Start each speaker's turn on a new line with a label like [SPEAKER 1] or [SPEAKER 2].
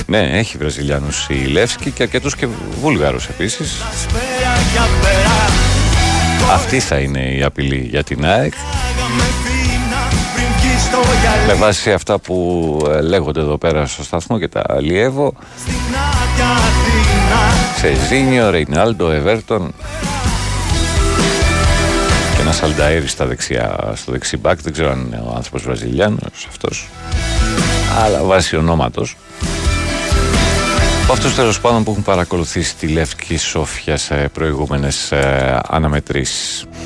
[SPEAKER 1] Ναι, έχει Βραζιλιάνους η Λεύσκη και αρκετούς και Βούλγαρους επίσης. Αυτή θα είναι η απειλή για την ΑΕΚ. Με βάση αυτά που λέγονται εδώ πέρα στο σταθμό και τα αλλιεύω, Σεζίνιο, Ρεϊνάλντο, Εβέρτον και ένας Αλνταέρης στα δεξιά, στο δεξί μπακ. Δεν ξέρω αν είναι ο άνθρωπος Βραζιλιάνος αυτός, αλλά βάσει ονόματος. Από αυτούς τέλος πάντων που έχουν παρακολουθήσει τη Λεύκη Σόφια σε προηγούμενες αναμετρήσεις.